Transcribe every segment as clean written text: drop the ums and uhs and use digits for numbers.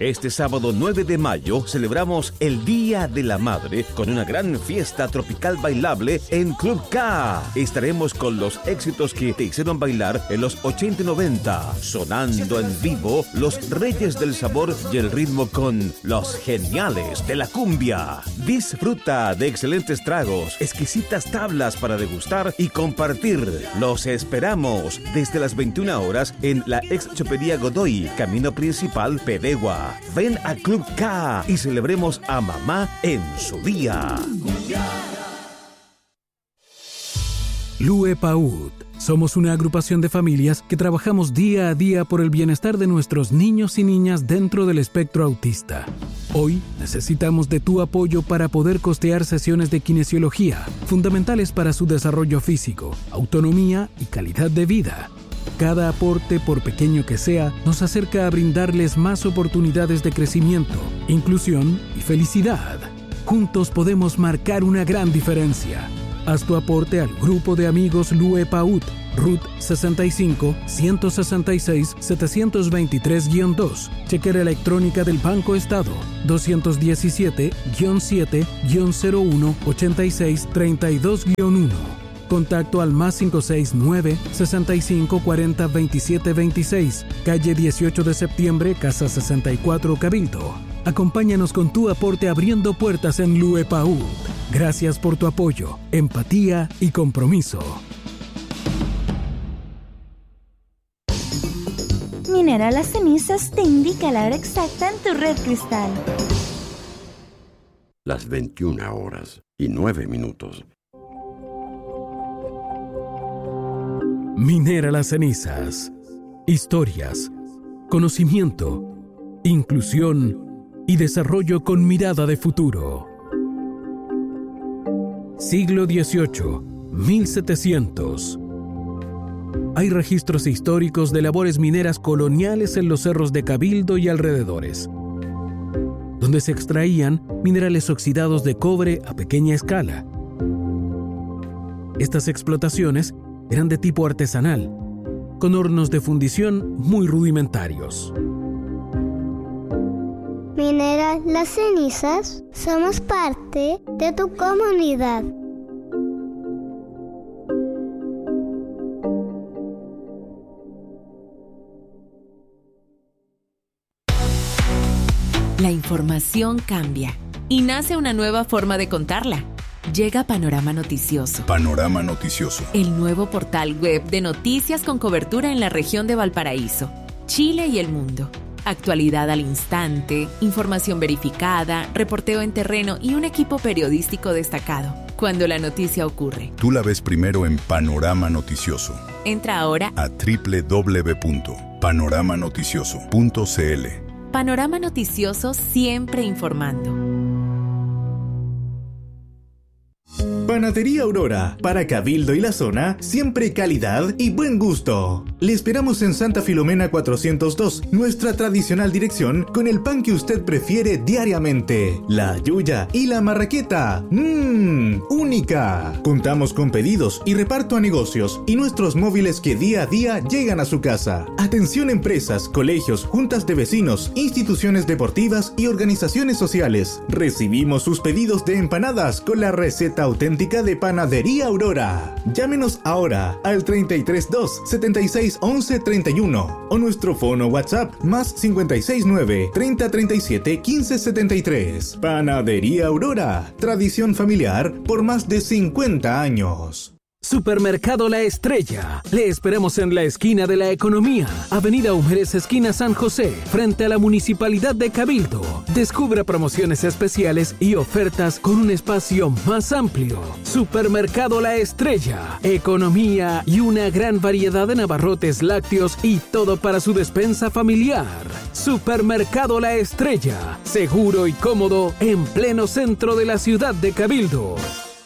Este sábado 9 de mayo celebramos el Día de la Madre con una gran fiesta tropical bailable en Club K. Estaremos con los éxitos que te hicieron bailar en los 80 y 90, sonando en vivo los reyes del sabor y el ritmo con los geniales de la cumbia. Disfruta de excelentes tragos, exquisitas tablas para degustar y compartir. Los esperamos desde las 21 horas en la ex Chopería Godoy, camino principal Pedegua. Ven a Club K y celebremos a mamá en su día. Luepaud. Somos una agrupación de familias que trabajamos día a día por el bienestar de nuestros niños y niñas dentro del espectro autista. Hoy necesitamos de tu apoyo para poder costear sesiones de kinesiología, fundamentales para su desarrollo físico, autonomía y calidad de vida. Cada aporte, por pequeño que sea, nos acerca a brindarles más oportunidades de crecimiento, inclusión y felicidad. Juntos podemos marcar una gran diferencia. Haz tu aporte al grupo de amigos Luepaud, RUT 65-166-723-2, chequera electrónica del Banco Estado, 217-7-01-8632-1. Contacto al más 569-6540-2726, calle 18 de septiembre, casa 64, Cabildo. Acompáñanos con tu aporte abriendo puertas en Luepaud. Gracias por tu apoyo, empatía y compromiso. Minera Las Cenizas te indica la hora exacta en tu red cristal. Las 21:09. Minera Las Cenizas. Historias, conocimiento, inclusión y desarrollo con mirada de futuro. Siglo XVIII, 1700. Hay registros históricos de labores mineras coloniales en los cerros de Cabildo y alrededores, donde se extraían minerales oxidados de cobre a pequeña escala. Estas explotaciones eran de tipo artesanal, con hornos de fundición muy rudimentarios. Minera Las Cenizas, somos parte de tu comunidad. La información cambia y nace una nueva forma de contarla. Llega Panorama Noticioso. Panorama Noticioso. El nuevo portal web de noticias con cobertura en la región de Valparaíso, Chile y el mundo. Actualidad al instante, información verificada, reporteo en terreno y un equipo periodístico destacado. Cuando la noticia ocurre, tú la ves primero en Panorama Noticioso. Entra ahora a www.panoramanoticioso.cl. Panorama Noticioso, siempre informando. Panadería Aurora, para Cabildo y la zona, siempre calidad y buen gusto. Le esperamos en Santa Filomena 402, nuestra tradicional dirección con el pan que usted prefiere diariamente, la yuya y la marraqueta. Única. Contamos con pedidos y reparto a negocios y nuestros móviles que día a día llegan a su casa. Atención empresas, colegios, juntas de vecinos, instituciones deportivas y organizaciones sociales. Recibimos sus pedidos de empanadas con la receta auténtica de Panadería Aurora. Llámenos ahora al 332 76 11 31 o nuestro fono WhatsApp más 569 30 37 15 73. Panadería Aurora, tradición familiar por más de 50 años. Supermercado La Estrella. Le esperamos en la esquina de la Economía, Avenida Humérez, esquina San José, frente a la Municipalidad de Cabildo. Descubra promociones especiales y ofertas con un espacio más amplio. Supermercado La Estrella. Economía y una gran variedad de abarrotes lácteos y todo para su despensa familiar. Supermercado La Estrella. Seguro y cómodo en pleno centro de la ciudad de Cabildo.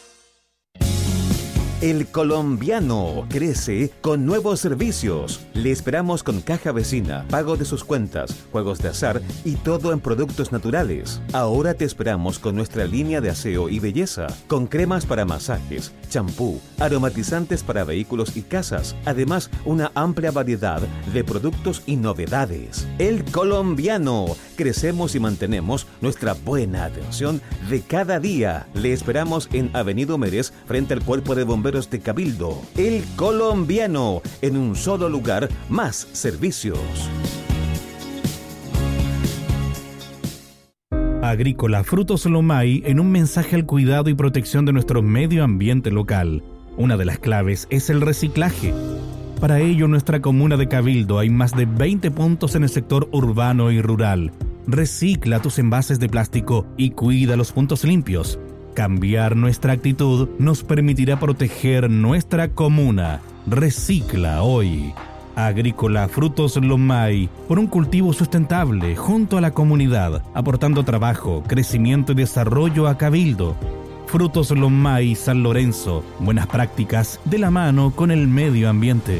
El colombiano crece con nuevos servicios. Le esperamos con caja vecina, pago de sus cuentas, juegos de azar y todo en productos naturales. Ahora te esperamos con nuestra línea de aseo y belleza, con cremas para masajes, champú, aromatizantes para vehículos y casas. Además, una amplia variedad de productos y novedades. El Colombiano. Crecemos y mantenemos nuestra buena atención de cada día. Le esperamos en Avenida Mérez, frente al Cuerpo de Bomberos de Cabildo. El Colombiano. En un solo lugar, más servicios. Agrícola Frutos Lomay en un mensaje al cuidado y protección de nuestro medio ambiente local. Una de las claves es el reciclaje. Para ello, en nuestra comuna de Cabildo hay más de 20 puntos en el sector urbano y rural. Recicla tus envases de plástico y cuida los puntos limpios. Cambiar nuestra actitud nos permitirá proteger nuestra comuna. Recicla hoy. Agrícola Frutos Lomay, por un cultivo sustentable junto a la comunidad, aportando trabajo, crecimiento y desarrollo a Cabildo. Frutos Lomay San Lorenzo, buenas prácticas de la mano con el medio ambiente.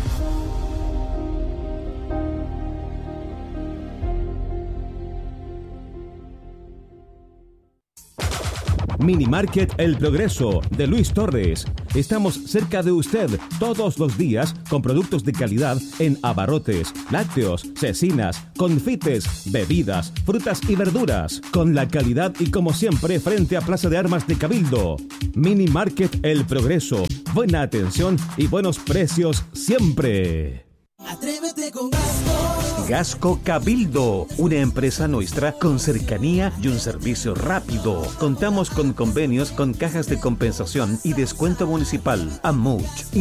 Mini Market El Progreso de Luis Torres. Estamos cerca de usted todos los días con productos de calidad en abarrotes, lácteos, cecinas, confites, bebidas, frutas y verduras. Con la calidad y como siempre frente a Plaza de Armas de Cabildo. Mini Market El Progreso. Buena atención y buenos precios siempre. Atrévete con Gasco. Gasco Cabildo, una empresa nuestra con cercanía y un servicio rápido. Contamos con convenios con cajas de compensación y descuento municipal. Amuch.